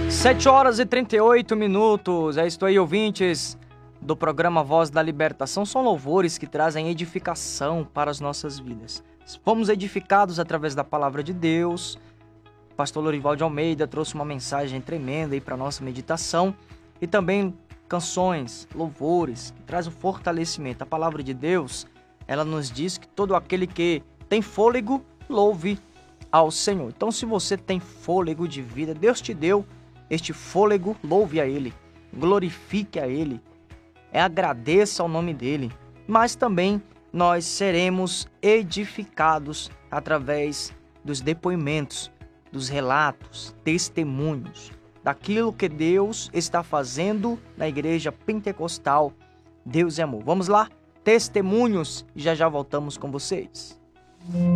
7h38. É isso aí, ouvintes do programa Voz da Libertação. São louvores que trazem edificação para as nossas vidas. Fomos edificados através da palavra de Deus. O pastor Lorival de Almeida trouxe uma mensagem tremenda aí para a nossa meditação. E também canções, louvores, que trazem o fortalecimento. A palavra de Deus, ela nos diz que todo aquele que tem fôlego, louve ao Senhor. Então, se você tem fôlego de vida, Deus te deu este fôlego, louve a Ele, glorifique a Ele, agradeça ao nome dEle. Mas também nós seremos edificados através dos depoimentos, dos relatos, testemunhos, daquilo que Deus está fazendo na Igreja Pentecostal Deus é Amor. Vamos lá? Testemunhos e já voltamos com vocês.